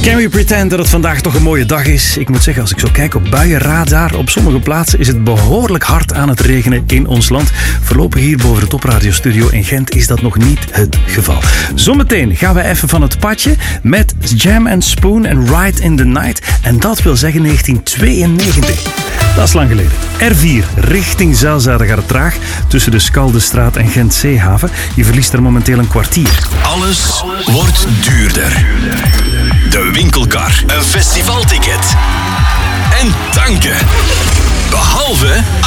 Can we pretend dat het vandaag toch een mooie dag is? Ik moet zeggen, als ik zo kijk op buienradar, op sommige plaatsen is het behoorlijk hard aan het regenen in ons land. Voorlopig hier boven de topradiostudio in Gent is dat nog niet het geval. Zometeen gaan we even van het padje met Jam and Spoon en Ride in the Night. En dat wil zeggen 1992. Dat is lang geleden. R4 richting Zelzate gaat het traag tussen de Skaldestraat en Gent-Zeehaven. Je verliest er momenteel een kwartier. Alles wordt duurder. De winkelkar, een festivalticket en tanken. Behalve